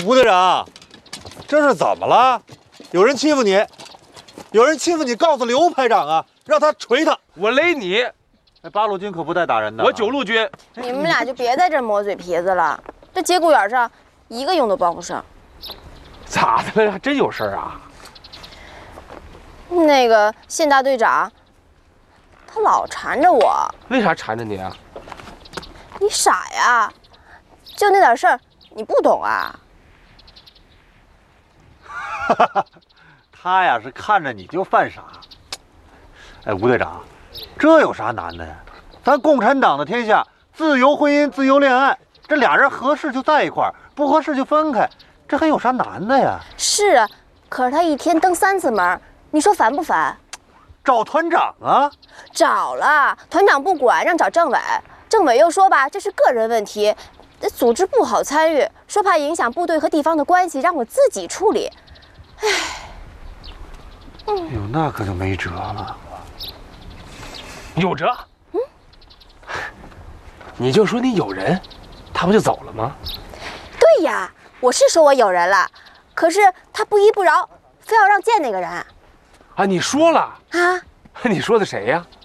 吴队长，这是怎么了？有人欺负你，有人欺负你，告诉刘排长啊，让他捶他。 我勒你！ 哎，八路军可不带打人的。 我9路军。 你们俩就别在这磨嘴皮子了，这节骨眼上一个用都帮不上。 咋的了？还真有事儿啊？ 那个县大队长，他老缠着我。 为啥缠着你啊？ 你傻呀？就那点事儿，你不懂啊？ 他呀是看着你就犯傻。哎，吴队长，这有啥难的呀？咱共产党的天下，自由婚姻、自由恋爱，这俩人合适就在一块儿，不合适就分开，这还有啥难的呀？ 是啊，可是他一天登3次门，你说烦不烦？ 找团长啊？ 找了，团长不管，让找政委。政委又说吧，这是个人问题，组织不好参与，说怕影响部队和地方的关系，让我自己处理。唉， 哎呦，那可就没辙了。 有辙。你就说你有人，他不就走了吗？ 对呀，我是说我有人了，可是他不依不饶，非要让见那个人。 啊，你说了啊？ 你说的谁呀？